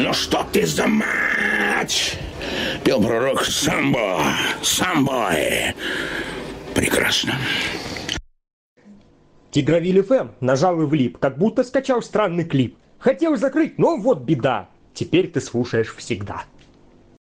Ну что ты за матч? Пел пророк самбо, самбой. Прекрасно. Тигровиль ФМ нажал и влип, как будто скачал странный клип. Хотел закрыть, но вот беда. Теперь ты слушаешь всегда.